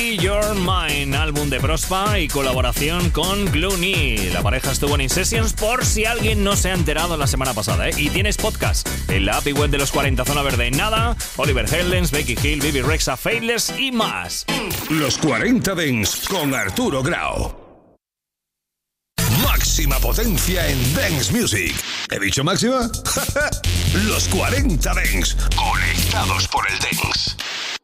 Your Mind, álbum de Prospa y colaboración con Gloonie. La pareja estuvo en In Sessions por si alguien no se ha enterado la semana pasada, ¿eh? Y tienes podcast en la app y web de los 40 Zona Verde en nada, Oliver Heldens, Becky Hill, Bibi Rexha, Faithless y más. Los 40 Dance con Arturo Grau. Máxima potencia en Dance Music. ¿He dicho máxima? Los 40 Dance, conectados por el Dance.